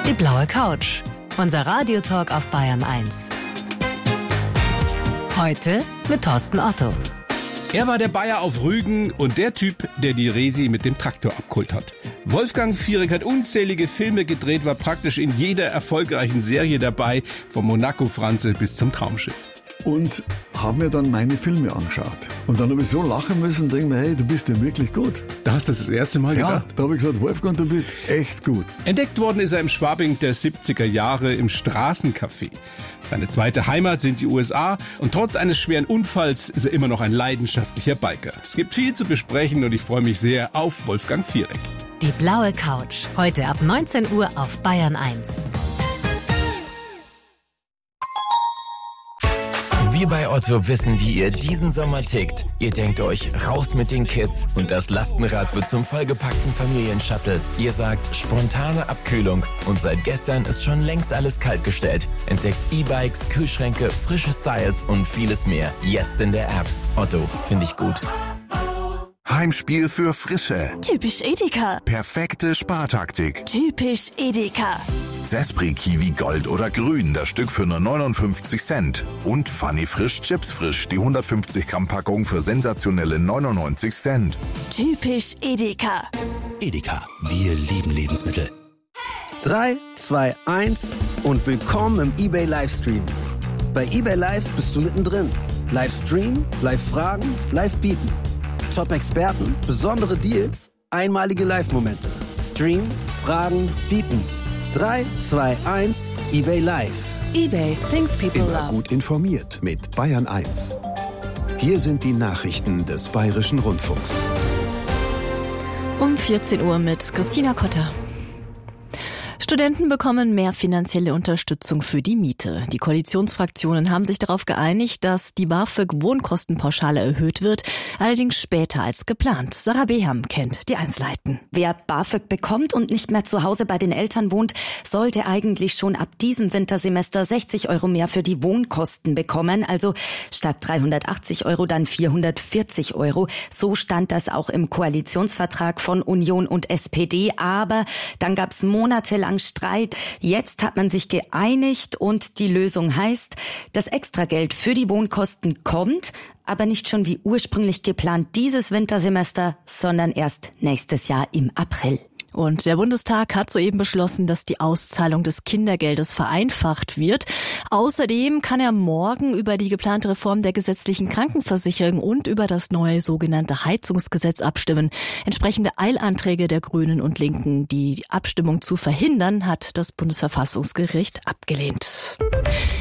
Die blaue Couch. Unser Radiotalk auf Bayern 1. Heute mit Thorsten Otto. Er war der Bayer auf Rügen und der Typ, der die Resi mit dem Traktor abgeholt hat. Wolfgang Fierek hat unzählige Filme gedreht, war praktisch in jeder erfolgreichen Serie dabei, vom Monaco-Franze bis zum Traumschiff. Und habe mir dann meine Filme angeschaut. Und dann habe ich so lachen müssen und denke mir, hey, du bist ja wirklich gut. Da hast du das erste Mal gedacht? Ja, da habe ich gesagt, Wolfgang, du bist echt gut. Entdeckt worden ist er im Schwabing der 70er Jahre im Straßencafé. Seine zweite Heimat sind die USA und trotz eines schweren Unfalls ist er immer noch ein leidenschaftlicher Biker. Es gibt viel zu besprechen und ich freue mich sehr auf Wolfgang Fierek. Die blaue Couch. Heute ab 19 Uhr auf Bayern 1. Wir bei Otto wissen, wie ihr diesen Sommer tickt. Ihr denkt euch, raus mit den Kids und das Lastenrad wird zum vollgepackten Familienshuttle. Ihr sagt, spontane Abkühlung und seit gestern ist schon längst alles kaltgestellt. Entdeckt E-Bikes, Kühlschränke, frische Styles und vieles mehr. Jetzt in der App. Otto, finde ich gut. Heimspiel für Frische. Typisch Edeka. Perfekte Spartaktik. Typisch Edeka. Zespri Kiwi Gold oder Grün, das Stück für nur 59 Cent. Und Funny Frisch Chips Frisch, die 150 Gramm Packung für sensationelle 99 Cent. Typisch Edeka. Edeka, wir lieben Lebensmittel. 3, 2, 1 und willkommen im eBay Livestream. Bei eBay Live bist du mittendrin. Livestream, Live-Fragen, Live-Bieten. Top-Experten, besondere Deals, einmalige Live-Momente. Stream, Fragen, Bieten. 3, 2, 1, eBay Live. eBay, things people Immer love. gut informiert mit Bayern 1. Hier sind die Nachrichten des Bayerischen Rundfunks. Um 14 Uhr mit Christina Kotter. Studenten bekommen mehr finanzielle Unterstützung für die Miete. Die Koalitionsfraktionen haben sich darauf geeinigt, dass die BAföG-Wohnkostenpauschale erhöht wird, allerdings später als geplant. Sarah Beham kennt die Einzelheiten. Wer BAföG bekommt und nicht mehr zu Hause bei den Eltern wohnt, sollte eigentlich schon ab diesem Wintersemester 60 € mehr für die Wohnkosten bekommen. Also statt 380 € dann 440 €. So stand das auch im Koalitionsvertrag von Union und SPD. Aber dann gab es monatelang Streit. Jetzt hat man sich geeinigt und die Lösung heißt, das Extrageld für die Wohnkosten kommt, aber nicht schon wie ursprünglich geplant dieses Wintersemester, sondern erst nächstes Jahr im April. Und der Bundestag hat soeben beschlossen, dass die Auszahlung des Kindergeldes vereinfacht wird. Außerdem kann er morgen über die geplante Reform der gesetzlichen Krankenversicherung und über das neue sogenannte Heizungsgesetz abstimmen. Entsprechende Eilanträge der Grünen und Linken, die Abstimmung zu verhindern, hat das Bundesverfassungsgericht abgelehnt.